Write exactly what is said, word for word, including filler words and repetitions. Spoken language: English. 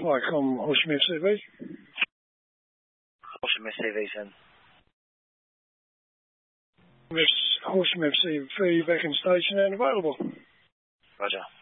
Viacom Horsham F C V. Horsham F C V, send. Horsham F C V back in station and available. Roger.